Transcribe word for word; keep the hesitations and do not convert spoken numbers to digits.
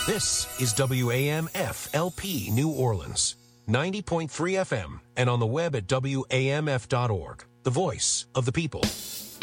This is W A M F L P New Orleans, ninety point three F M, and on the web at W A M F dot org, the voice of the people.